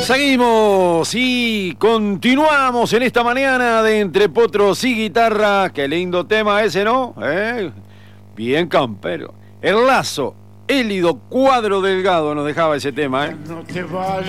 Seguimos y continuamos en esta mañana de Entre Potros y Guitarra. Qué lindo tema ese, ¿no? Bien campero. El Lazo, Élido Cuadro Delgado nos dejaba ese tema, No te vayas.